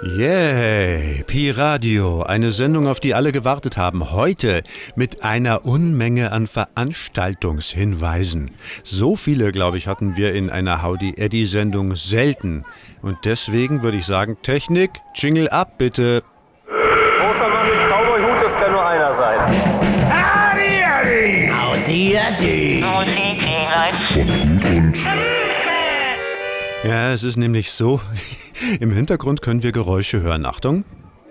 Yay, Pi-Radio, eine Sendung, auf die alle gewartet haben. Heute mit einer Unmenge an Veranstaltungshinweisen. So viele, glaube ich, hatten wir in einer Howdy-Eddy-Sendung selten. Und deswegen würde ich sagen, Technik, Jingle ab, bitte. Großer Mann mit Cowboy-Hut, das kann nur einer sein. Howdy-Eddy! Howdy-Eddy! Ja, es ist nämlich so, im Hintergrund können wir Geräusche hören. Achtung.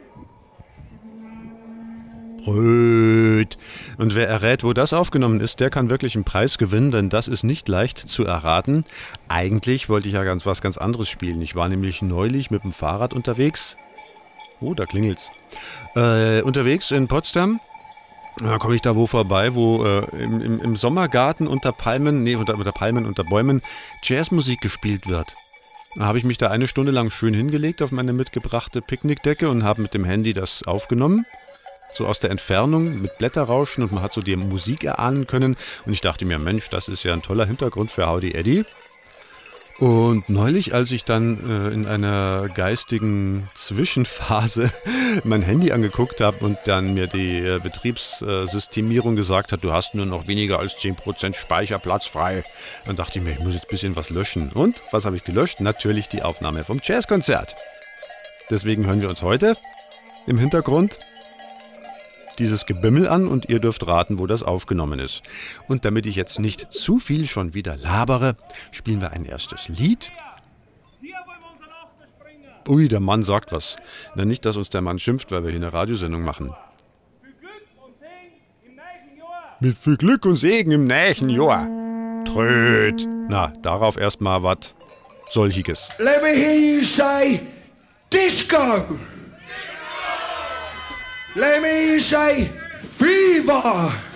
Bröt. Und wer errät, wo das aufgenommen ist, der kann wirklich einen Preis gewinnen, denn das ist nicht leicht zu erraten. Eigentlich wollte ich ja was ganz anderes spielen. Ich war nämlich neulich mit dem Fahrrad unterwegs. Oh, da klingelt's. Unterwegs in Potsdam. Da komme ich da vorbei, wo im Sommergarten unter Palmen, unter Bäumen Jazzmusik gespielt wird. Da habe ich mich da eine Stunde lang schön hingelegt auf meine mitgebrachte Picknickdecke und habe mit dem Handy das aufgenommen. So aus der Entfernung mit Blätterrauschen und man hat so die Musik erahnen können. Und ich dachte mir, Mensch, das ist ja ein toller Hintergrund für Howdy-Eddy. Und neulich, als ich dann in einer geistigen Zwischenphase mein Handy angeguckt habe und dann mir die Betriebssystemierung gesagt hat, du hast nur noch weniger als 10% Speicherplatz frei, dann dachte ich mir, ich muss jetzt ein bisschen was löschen. Und was habe ich gelöscht? Natürlich die Aufnahme vom Jazzkonzert. Deswegen hören wir uns heute im Hintergrund dieses Gebimmel an und ihr dürft raten, wo das aufgenommen ist. Und damit ich jetzt nicht zu viel schon wieder labere, spielen wir ein erstes Lied. Ui, der Mann sagt was. Na, nicht, dass uns der Mann schimpft, weil wir hier eine Radiosendung machen. Mit viel Glück und Segen im nächsten Jahr. Tröd. Na, darauf erstmal was solchiges. Let me hear you say disco. Let me hear you say fever.